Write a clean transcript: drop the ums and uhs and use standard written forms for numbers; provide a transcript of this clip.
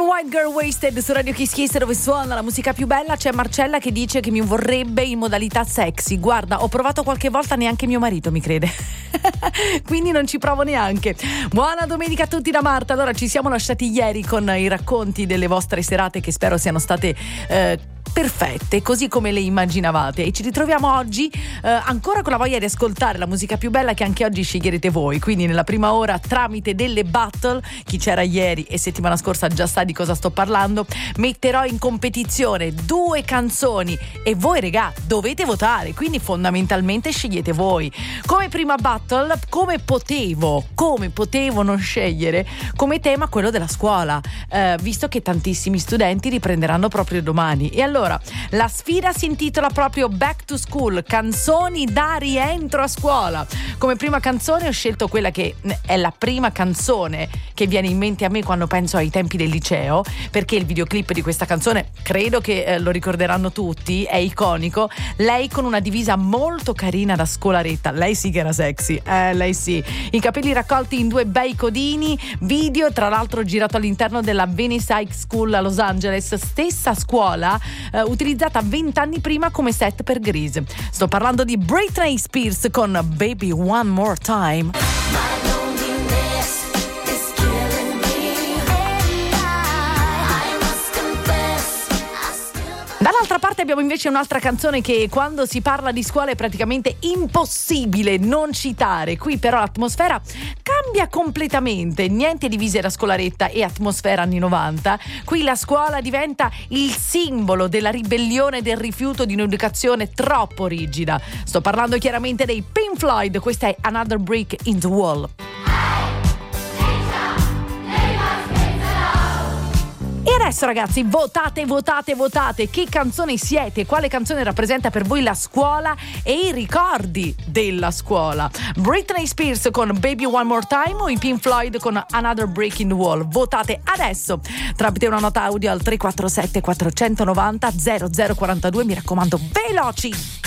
con White Girl Wasted su Radio Kiss Kiss, dove suona la musica più bella. C'è Marcella che dice che mi vorrebbe in modalità sexy. Guarda, ho provato qualche volta, neanche mio marito mi crede. Quindi non ci provo neanche. Buona domenica a tutti da Marta. Allora, ci siamo lasciati ieri con i racconti delle vostre serate, che spero siano state perfette, così come le immaginavate, e ci ritroviamo oggi ancora con la voglia di ascoltare la musica più bella che anche oggi sceglierete voi. Quindi nella prima ora, tramite delle battle, chi c'era ieri e settimana scorsa già sa di cosa sto parlando, metterò in competizione 2 canzoni e voi regà dovete votare, quindi fondamentalmente scegliete voi. Come prima battle, come potevo non scegliere come tema quello della scuola, visto che tantissimi studenti riprenderanno proprio domani. E allora la sfida si intitola proprio Back to School, canzoni da rientro a scuola. Come prima canzone ho scelto quella che è la prima canzone che viene in mente a me quando penso ai tempi del liceo, perché il videoclip di questa canzone credo che lo ricorderanno tutti, è iconico. Lei con una divisa molto carina da scolaretta, lei sì che era sexy, lei sì, i capelli raccolti in 2 bei codini, video tra l'altro girato all'interno della Venice High School a Los Angeles, stessa scuola utilizzata 20 anni prima come set per Grease. Sto parlando di Britney Spears con Baby One More Time. Dall'altra parte abbiamo invece un'altra canzone che quando si parla di scuola è praticamente impossibile non citare. Qui però l'atmosfera cambia completamente, niente divise da scolaretta e atmosfera anni 90. Qui la scuola diventa il simbolo della ribellione e del rifiuto di un'educazione troppo rigida. Sto parlando chiaramente dei Pink Floyd, questa è Another Brick in the Wall. E adesso ragazzi, votate, che canzone siete? Quale canzone rappresenta per voi la scuola e i ricordi della scuola? Britney Spears con Baby One More Time o i Pink Floyd con Another Brick in the Wall? Votate adesso tramite una nota audio al 347 490 0042, mi raccomando veloci.